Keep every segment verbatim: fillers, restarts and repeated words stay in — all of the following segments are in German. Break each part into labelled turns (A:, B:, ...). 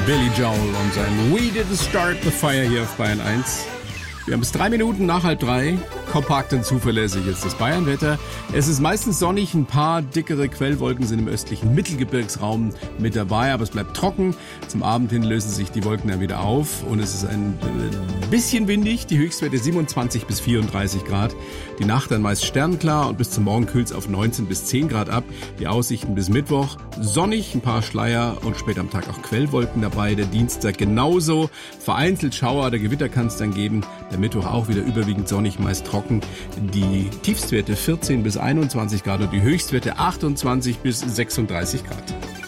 A: Billy Joel und sein We Didn't Start the Fire hier auf Bayern eins. Wir haben es drei Minuten nach halb drei. Kompakt und zuverlässig ist das Bayernwetter. Es ist meistens sonnig, ein paar dickere Quellwolken sind im östlichen Mittelgebirgsraum mit dabei, aber es bleibt trocken. Zum Abend hin lösen sich die Wolken dann wieder auf und es ist ein bisschen windig. Die Höchstwerte siebenundzwanzig bis vierunddreißig Grad. Die Nacht dann meist sternklar und bis zum Morgen kühlt es auf neunzehn bis zehn Grad ab. Die Aussichten bis Mittwoch sonnig, ein paar Schleier und später am Tag auch Quellwolken dabei. Der Dienstag genauso. Vereinzelt Schauer oder Gewitter kann es dann geben. Der Mittwoch auch wieder überwiegend sonnig, meist trocken. Die Tiefstwerte vierzehn bis einundzwanzig Grad und die Höchstwerte achtundzwanzig bis sechsunddreißig Grad.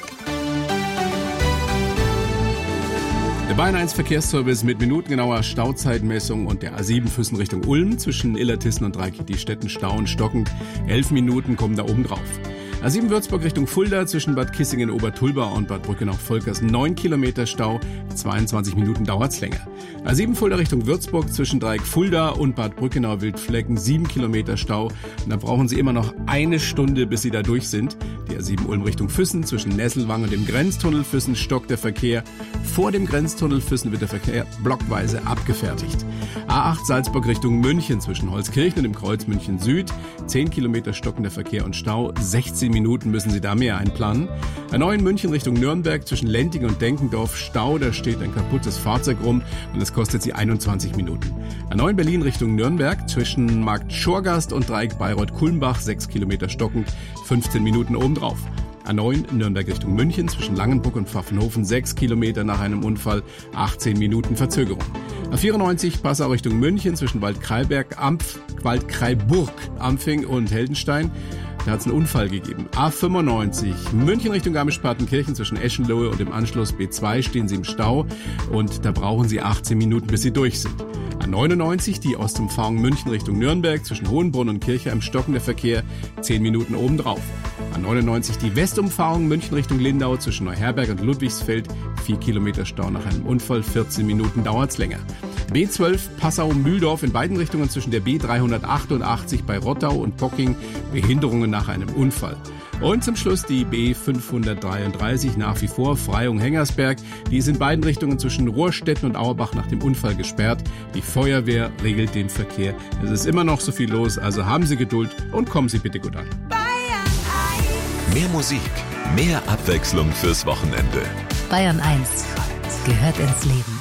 A: Der Bayern eins Verkehrsservice mit minutengenauer Stauzeitmessung und der A sieben Füssen Richtung Ulm zwischen Illertissen und Dreikitti-Stetten Stau und stockend. Elf Minuten kommen da oben drauf. A sieben Würzburg Richtung Fulda zwischen Bad Kissingen, Obertulba und Bad Brückenach-Volkers neun Kilometer Stau, zweiundzwanzig Minuten dauert's länger. A sieben Fulda Richtung Würzburg zwischen Dreieck Fulda und Bad Brückenau-Wildflecken sieben Kilometer Stau und da brauchen Sie immer noch eine Stunde, bis Sie da durch sind. Die A sieben Ulm Richtung Füssen zwischen Nesselwang und dem Grenztunnel Füssen stockt der Verkehr. Vor dem Grenztunnel Füssen wird der Verkehr blockweise abgefertigt. A acht Salzburg Richtung München zwischen Holzkirchen und dem Kreuz München Süd, zehn Kilometer stockender Verkehr und Stau, sechzehn Minuten müssen Sie da mehr einplanen. A neun München Richtung Nürnberg zwischen Lenting und Denkendorf Stau, da steht ein kaputtes Fahrzeug rum und es kostet Sie einundzwanzig Minuten. A neun Berlin Richtung Nürnberg zwischen Markt Schorgast und Dreieck Bayreuth-Kulmbach sechs Kilometer stockend, fünfzehn Minuten obendrauf. A neun Nürnberg Richtung München zwischen Langenburg und Pfaffenhofen sechs Kilometer nach einem Unfall, achtzehn Minuten Verzögerung. A vierundneunzig Passau Richtung München zwischen Waldkraiberg, Ampf, Waldkraiburg, Ampfing und Heldenstein. Da hat es einen Unfall gegeben. A fünfundneunzig München Richtung Garmisch-Partenkirchen zwischen Eschenlohe und dem Anschluss B zwei stehen Sie im Stau und da brauchen Sie achtzehn Minuten, bis Sie durch sind. A neunundneunzig die Ostumfahrung München Richtung Nürnberg zwischen Hohenbrunn und Kirchheim stockender Verkehr, zehn Minuten obendrauf. A neunundneunzig die Westumfahrung München Richtung Lindau zwischen Neuherberg und Ludwigsfeld, vier Kilometer Stau nach einem Unfall, vierzehn Minuten dauert's länger. B zwölf Passau-Mühldorf in beiden Richtungen zwischen der B dreihundertachtundachtzig bei Rottau und Pocking, Behinderungen nach einem Unfall. Und zum Schluss die B fünfhundertdreiunddreißig, nach wie vor Freyung-Hengersberg. Die ist in beiden Richtungen zwischen Rohrstetten und Auerbach nach dem Unfall gesperrt. Die Feuerwehr regelt den Verkehr. Es ist immer noch so viel los, also haben Sie Geduld und kommen Sie bitte gut an.
B: Mehr Musik, mehr Abwechslung fürs Wochenende.
C: Bayern eins gehört ins Leben.